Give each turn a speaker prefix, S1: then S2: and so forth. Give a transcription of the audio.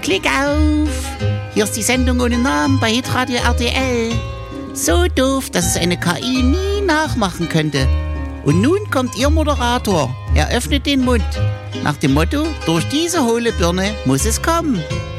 S1: Klick auf! Hier ist die Sendung ohne Namen bei Hitradio RTL. So doof, dass es eine KI nie nachmachen könnte. Und nun kommt Ihr Moderator. Er öffnet den Mund. Nach dem Motto, durch diese hohle Birne muss es kommen.